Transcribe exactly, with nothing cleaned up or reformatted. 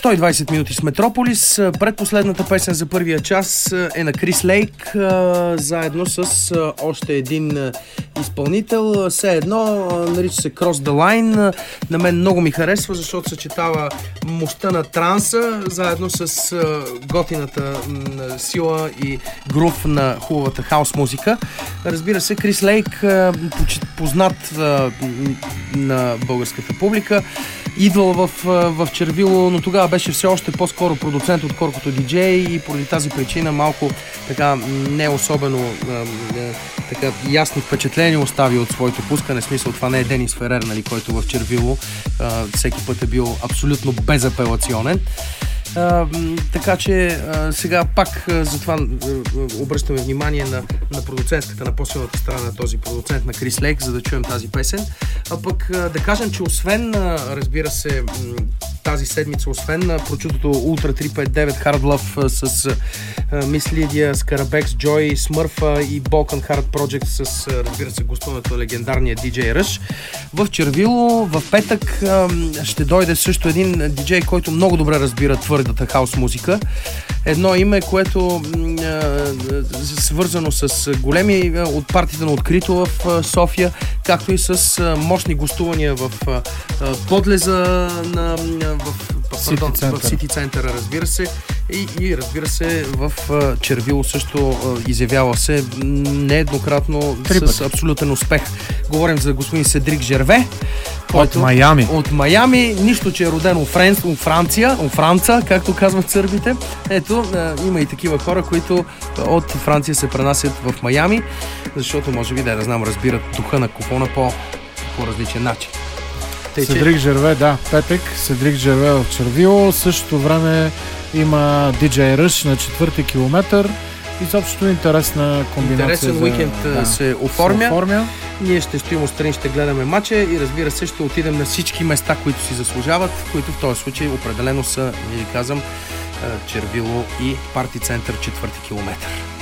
сто и двайсет минути с Метрополис. Предпоследната песен за първия час е на Крис Лейк, заедно с още един изпълнител. Все едно, нарича се Cross the Line. На мен много ми харесва, защото съчетава мощта на транса, заедно с готината сила и грув на хубавата хаус музика. Разбира се, Крис Лейк, познат на българската публика, идвал в, в Червило, но тогава беше все още по-скоро продуцент, отколкото диджей, и поради тази причина малко така не особено така ясни впечатления остави от своето пускане. В смисъл, това не е Денис Ферер, нали, който в Червило а, всеки път е бил абсолютно безапелационен. Uh, така че uh, сега пак uh, затова uh, обръщаме внимание на, на продуцентската, на по-силната страна на този продуцент, на Крис Лейк, за да чуем тази песен. А пък uh, да кажем, че освен, uh, разбира се, м- тази седмица, освен uh, прочутото Ultra триста петдесет и девет Hard Love uh, с uh, Мис Лидия, Скарабекс, Джой, Смърфа и Balkan Hard Project с, uh, разбира се, гостуването на легендарния диджей Ръш. В Червило в петък uh, ще дойде също един диджей, който много добре разбира твърдата хаус музика. Едно име, което е свързано с големи от партиите на открито в София, както и с мощни гостувания в подлеза на в Сити центъра, разбира се, и, и разбира се в Червило също изявява се нееднократно с абсолютен успех. Говорим за господин Седрик Жерве, който, от Майами. От Майами, нищо, че е роден у Франция, у Франца, както казват сърбите. Ето, има и такива хора, които от Франция се пренасят в Майами, защото може би, да, да знам, разбират духа на купона по, по различен начин. Тъй, Седрик Жерве, да, петък, Седрик Жерве в Червило. В същото време има диджей Ръш на четвърти километър. Изобщо интересна комбинация. Интересен за... уикенд да, се оформя. се оформя. Ние ще стоим отстрани, ще гледаме мача и разбира се ще отидем на всички места, които си заслужават, които в този случай определено са, ви казвам, Червило и Парти център четвърти километър.